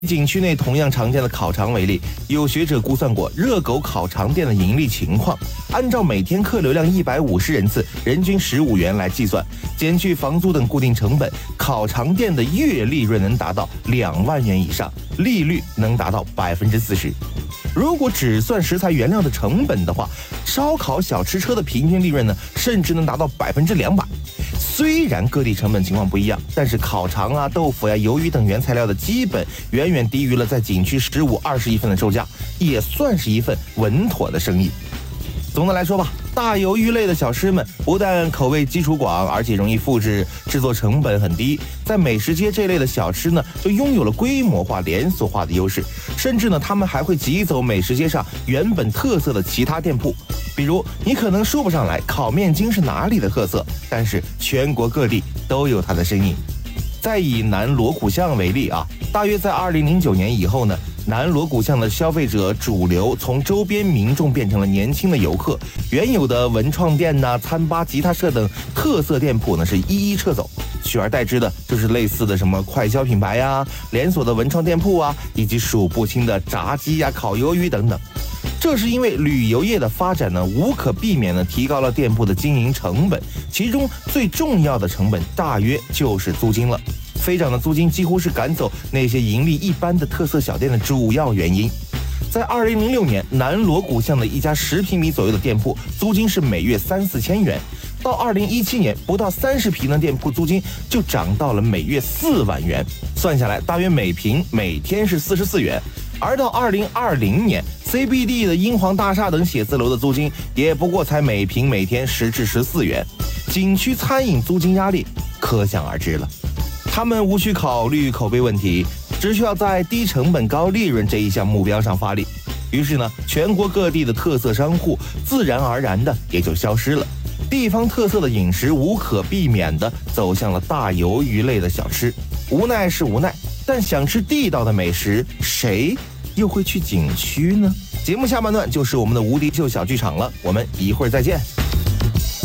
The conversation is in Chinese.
景区内同样常见的烤肠为例，有学者估算过热狗烤肠店的盈利情况。按照每天客流量150人次，人均15元来计算，减去房租等固定成本，烤肠店的月利润能达到2万元以上，利率能达到40%。如果只算食材原料的成本的话，烧烤小吃车的平均利润呢，甚至能达到200%。虽然各地成本情况不一样，但是烤肠啊、豆腐呀、鱿鱼等原材料的基本远远低于了在景区15、20一份的售价，也算是一份稳妥的生意。总的来说吧，大鱿鱼类的小吃们不但口味基础广，而且容易复制，制作成本很低。在美食街这类的小吃呢，就拥有了规模化、连锁化的优势，甚至呢，他们还会挤走美食街上原本特色的其他店铺。比如，你可能说不上来烤面筋是哪里的特色，但是全国各地都有它的身影。再以南锣鼓巷为例啊，大约在2009年以后呢，南锣鼓巷的消费者主流从周边民众变成了年轻的游客，原有的文创店呐、餐吧、吉他社等特色店铺呢是一一撤走，取而代之的就是类似的什么快消品牌呀、连锁的文创店铺啊，以及数不清的炸鸡呀、烤鱿鱼等等。这是因为旅游业的发展呢，无可避免地提高了店铺的经营成本，其中最重要的成本大约就是租金了。飞涨的租金几乎是赶走那些盈利一般的特色小店的主要原因。在2006年，南锣鼓巷的一家10平米左右的店铺，租金是每月3、4千元。到2017年，不到30平的店铺租金就涨到了每月4万元，算下来大约每平每天是44元。而到2020年 ，CBD 的英皇大厦等写字楼的租金也不过才每平每天10至14元，景区餐饮租金压力可想而知了。他们无需考虑口碑问题，只需要在低成本高利润这一项目标上发力。于是呢，全国各地的特色商户自然而然的也就消失了，地方特色的饮食无可避免的走向了大鱿鱼类的小吃。无奈是无奈，但想吃地道的美食，谁又会去景区呢？节目下半段就是我们的无敌秀小剧场了，我们一会儿再见。